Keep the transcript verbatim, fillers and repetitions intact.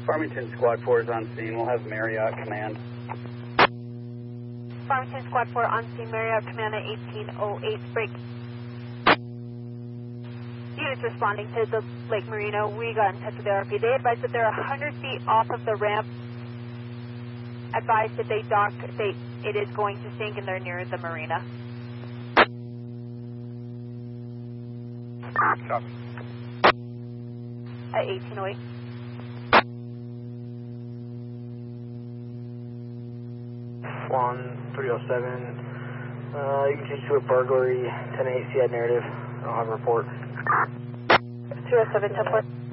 Farmington Squad four is on scene. We'll have Marriott command. Farmington Squad four on scene. Marriott command at eighteen oh eight. Break. Units responding to the Lake Marina. We got in touch with the R P. They advised that they're one hundred feet off of the ramp. Advised that they dock. They, it is going to sink and they're near the marina. Copy. At eighteen oh eight. Swan three oh seven. Uh, you can change to a burglary. ten eight, C I D narrative. I don't have a report. three oh seven, ten four.